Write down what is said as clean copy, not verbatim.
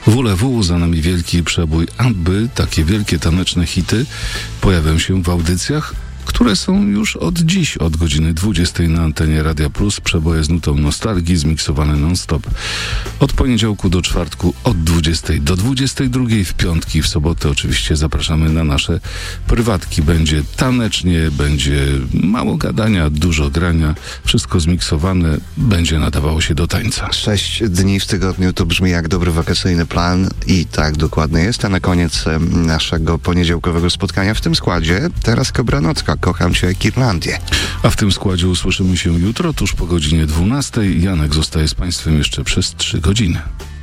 WLW, za nami wielki przebój, aby takie wielkie taneczne hity pojawią się w audycjach, które są już od dziś, od godziny 20 na antenie Radia Plus. Przeboje z nutą nostalgii, zmiksowane non-stop. Od poniedziałku do czwartku, od 20 do 22, w piątki, w sobotę oczywiście zapraszamy na nasze prywatki. Będzie tanecznie, będzie mało gadania, dużo grania, wszystko zmiksowane, będzie nadawało się do tańca. 6 dni w tygodniu to brzmi jak dobry wakacyjny plan i tak dokładnie jest. A na koniec naszego poniedziałkowego spotkania w tym składzie teraz Kobranocka, Kocham cię jak Irlandię. A w tym składzie usłyszymy się jutro, tuż po godzinie 12. Janek zostaje z Państwem jeszcze przez 3 godziny.